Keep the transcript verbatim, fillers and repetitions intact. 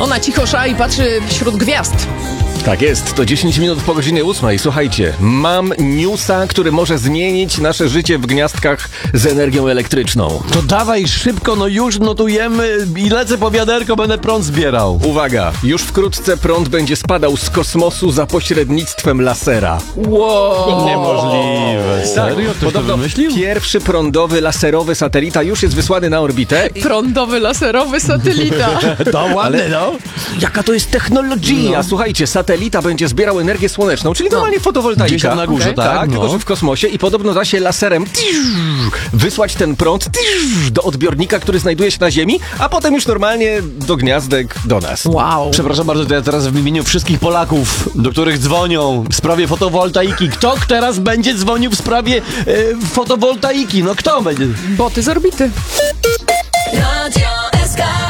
Ona cicho sza i patrzy wśród gwiazd. Tak jest, to dziesięć minut po godzinie ósmej. Słuchajcie, mam newsa, który może zmienić nasze życie w gniazdkach z energią elektryczną. To dawaj szybko, no już notujemy i lecę po wiaderko, będę prąd zbierał. Uwaga, już wkrótce prąd będzie spadał z kosmosu za pośrednictwem lasera. Wow. Niemożliwe. Serio? Ktoś to Podobno wymyślił? pierwszy prądowy, laserowy satelita już jest wysłany na orbitę. Prądowy, laserowy satelita. To ładne, no. Jaka to jest technologia? Słuchajcie, satelita będzie zbierał energię słoneczną, czyli normalnie fotowoltaika. Gdzieś tam na górze, Okay, tak, tak no. tylko że w kosmosie i podobno da się laserem wysłać ten prąd do odbiornika, który znajduje się na Ziemi, a potem już normalnie do gniazdek do nas. Wow. Przepraszam bardzo, to ja teraz w imieniu wszystkich Polaków, do których dzwonią w sprawie fotowoltaiki. Kto teraz będzie dzwonił w sprawie e, fotowoltaiki? No kto będzie? Boty z orbity. Radio S K.